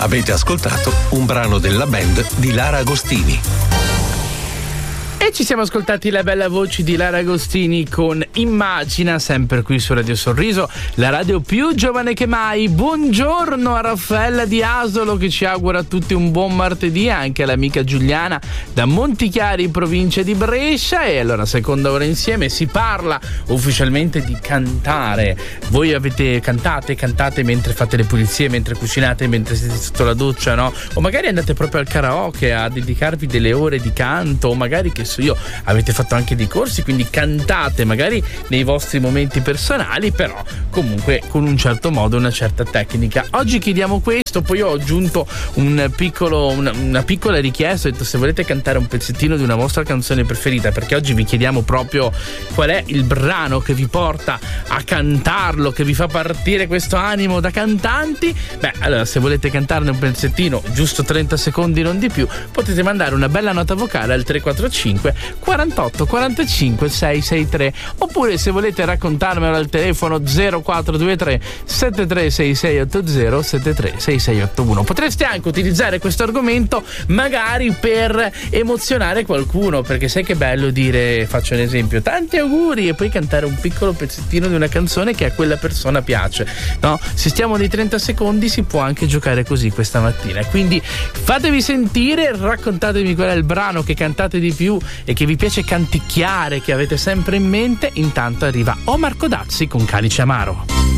Avete ascoltato un brano della band di Lara Agostini. E ci siamo ascoltati la bella voce di Lara Agostini con Immagina, sempre qui su Radio Sorriso, la radio più giovane che mai. Buongiorno a Raffaella di Asolo che ci augura a tutti un buon martedì, anche all'amica Giuliana da Montichiari, provincia di Brescia. E allora, seconda ora insieme, si parla ufficialmente di cantare. Voi cantate mentre fate le pulizie, mentre cucinate, mentre siete sotto la doccia, no? O magari andate proprio al karaoke a dedicarvi delle ore di canto, o magari, che so io, avete fatto anche dei corsi, quindi cantate magari nei vostri momenti personali, però comunque con un certo modo, una certa tecnica. Oggi chiediamo questo, poi ho aggiunto una piccola richiesta, ho detto se volete cantare un pezzettino di una vostra canzone preferita, perché oggi vi chiediamo proprio qual è il brano che vi porta a cantarlo, che vi fa partire questo animo da cantanti. Allora, se volete cantarne un pezzettino, giusto 30 secondi, non di più, potete mandare una bella nota vocale al 345 48 45 663, oppure se volete raccontarmelo al telefono 0423 736680 736681. Potreste anche utilizzare questo argomento magari per emozionare qualcuno, perché sai che bello dire, faccio un esempio, tanti auguri, e poi cantare un piccolo pezzettino di una canzone che a quella persona piace, no? Se stiamo nei 30 secondi si può anche giocare così questa mattina, quindi fatevi sentire, raccontatemi qual è il brano che cantate di più e che vi piace canticchiare, che avete sempre in mente. Intanto arriva Omar Codazzi con Calice Amaro.